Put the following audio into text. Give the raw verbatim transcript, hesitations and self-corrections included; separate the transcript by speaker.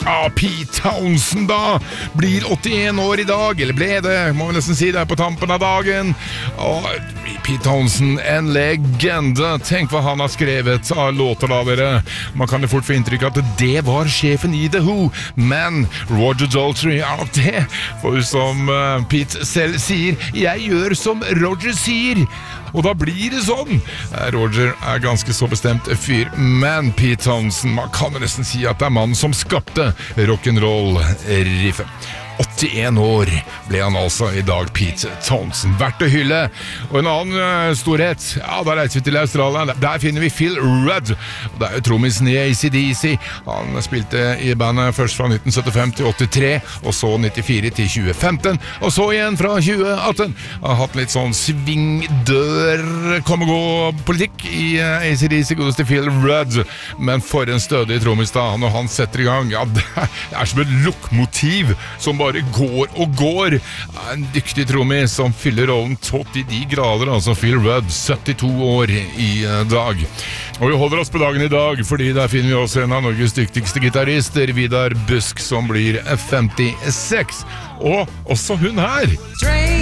Speaker 1: Ah, Pete Townshend da blir åttien år i dag, eller ble det, må vi nesten si det på tampen av dagen. Og Pete Townshend, en legende. Tenk hva han har skrevet av låter da, dere. Man kan jo fort få inntrykk av at det var sjefen i The Who, men Roger Daltrey er nok det. For som uh, Pete selv sier, jeg gjør som Roger sier. Og da blir det sånn. Roger er ganske så bestemt fyr, men Pete Townshend, man kan jo nesten si at det er mannen som skapte rock'n'roll-riffet. åttien år ble han altså i dag, Pete Townshend. Verdt å hylle. Og en annen uh, storhet, ja, da reiser vi til Australia. Der finner vi Phil Rudd. Det er jo trommisen i A C D C. Han spilte i bandet først fra nitten syttifem til åttitre, og så nittifire til tjue femten, og så igjen fra tjue atten. Han har hatt litt sånn svingdør, kom-og-gå-politikk i uh, A C D C, godeste Phil Rudd. Men for en stødig trommis da, når han setter i gang, ja, det er som et lokomotiv som bare går og går. En dyktig trommis som fyller rollen tått i de grader, altså Phil Rudd, syttito år i dag. Og vi holder oss på dagen i dag, fordi der finner vi også en av Norges dyktigste gitarister, Vidar Busk, som blir femtiseks. Og også hun her.